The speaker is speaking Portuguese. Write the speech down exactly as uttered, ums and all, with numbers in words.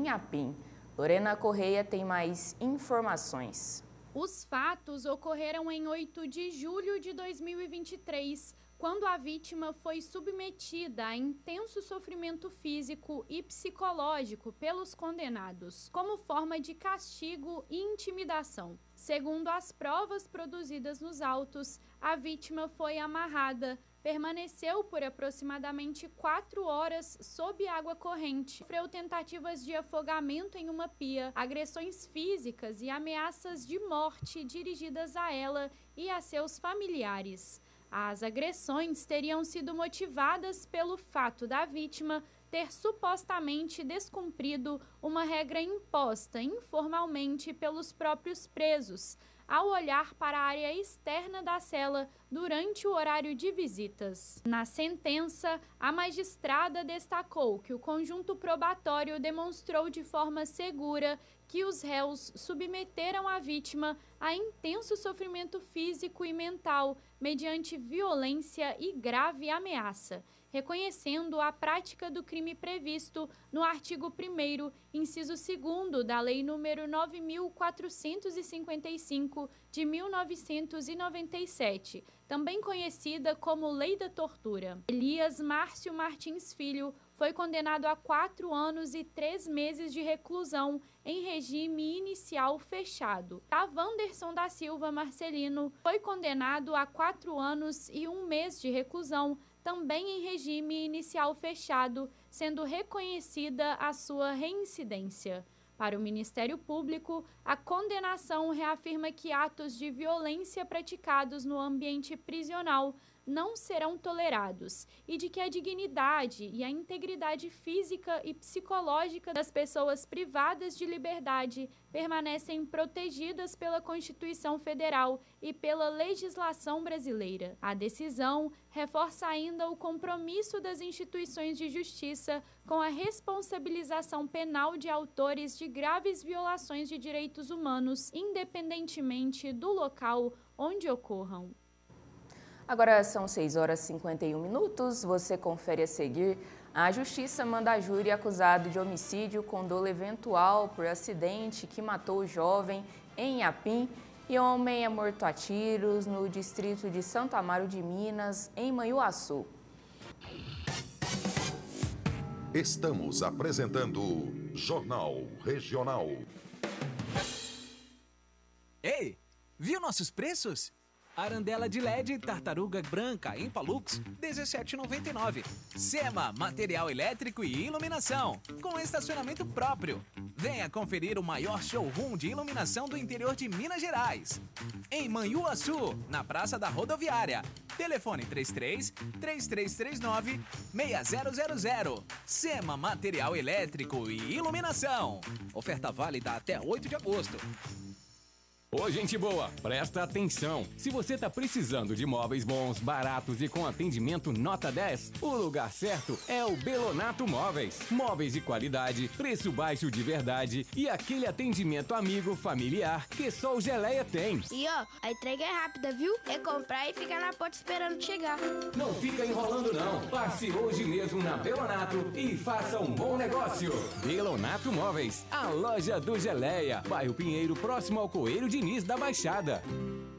Inhapim. Lorena Correia tem mais informações. Os fatos ocorreram em oito de julho de dois mil e vinte e três, quando a vítima foi submetida a intenso sofrimento físico e psicológico pelos condenados, como forma de castigo e intimidação. Segundo as provas produzidas nos autos, a vítima foi amarrada, permaneceu por aproximadamente quatro horas sob água corrente, sofreu tentativas de afogamento em uma pia, agressões físicas e ameaças de morte dirigidas a ela e a seus familiares. As agressões teriam sido motivadas pelo fato da vítima ter supostamente descumprido uma regra imposta informalmente pelos próprios presos, ao olhar para a área externa da cela durante o horário de visitas. Na sentença, a magistrada destacou que o conjunto probatório demonstrou de forma segura que os réus submeteram a vítima a intenso sofrimento físico e mental mediante violência e grave ameaça, reconhecendo a prática do crime previsto no artigo primeiro, inciso segundo da Lei número nove mil quatrocentos e cinquenta e cinco, de mil novecentos e noventa e sete, também conhecida como Lei da Tortura. Elias Márcio Martins Filho foi condenado a quatro anos e três meses de reclusão em regime inicial fechado. Tavanderson da Silva Marcelino foi condenado a quatro anos e um mês de reclusão, também em regime inicial fechado, sendo reconhecida a sua reincidência. Para o Ministério Público, a condenação reafirma que atos de violência praticados no ambiente prisional não serão tolerados e de que a dignidade e a integridade física e psicológica das pessoas privadas de liberdade permanecem protegidas pela Constituição Federal e pela legislação brasileira. A decisão reforça ainda o compromisso das instituições de justiça com a responsabilização penal de autores de graves violações de direitos humanos, independentemente do local onde ocorram. Agora são seis horas e cinquenta e um minutos. Você confere a seguir. A Justiça manda júri acusado de homicídio com dolo eventual por acidente que matou o jovem em Inhapim e homem é morto a tiros no distrito de Santo Amaro de Minas, em Manhuaçu. Estamos apresentando Jornal Regional. Ei, viu nossos preços? Arandela de L E D Tartaruga Branca em Palux, dezessete reais e noventa e nove centavos. Sema, material elétrico e iluminação, com estacionamento próprio. Venha conferir o maior showroom de iluminação do interior de Minas Gerais. Em Manhuaçu, na Praça da Rodoviária. Telefone três três, três três três nove, seis zero zero zero. Sema, material elétrico e iluminação. Oferta válida até oito de agosto. Ô, gente boa, presta atenção. Se você tá precisando de móveis bons, baratos e com atendimento nota dez, o lugar certo é o Belonato Móveis. Móveis de qualidade, preço baixo de verdade e aquele atendimento amigo, familiar que só o Geleia tem. E ó, a entrega é rápida, viu? É comprar e ficar na porta esperando chegar. Não fica enrolando não. Passe hoje mesmo na Belonato e faça um bom negócio. Belonato Móveis, a loja do Geleia. Bairro Pinheiro, próximo ao Coelho de Diniz da Baixada.